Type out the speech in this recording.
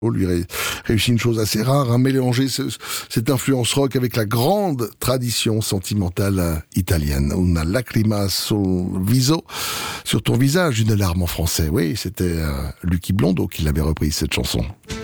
lui réussit une chose assez rare, mélanger cette influence rock avec la grande tradition sentimentale italienne. Una lacrima sul viso, sur ton visage, une larme en français. Oui, c'était Lucky Blondo qui l'avait reprise, cette chanson.